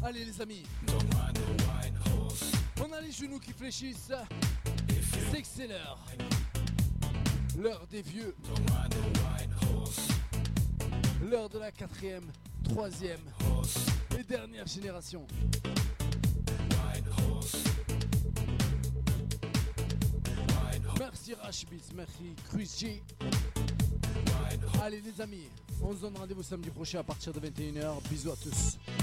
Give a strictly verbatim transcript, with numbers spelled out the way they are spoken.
Allez les amis, on a les genoux qui fléchissent. C'est que c'est l'heure. L'heure des vieux. L'heure de la quatrième, troisième et dernière génération. Merci Rashbis, merci Cruzy. Allez les amis, on se donne rendez-vous samedi prochain à partir de vingt et une heures. Bisous à tous.